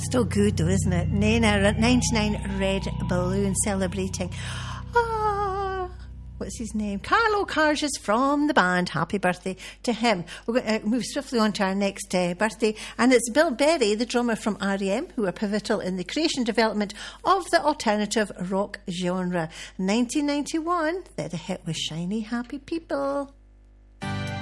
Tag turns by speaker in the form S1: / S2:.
S1: Still good though, isn't it? 99 Red Balloon celebrating. What's his name? Carlo Carges from the band. Happy birthday to him. We're going to move swiftly on to our next birthday, and it's Bill Berry, the drummer from R.E.M., who were pivotal in the creation and development of the alternative rock genre. 1991, they had a hit with Shiny Happy People.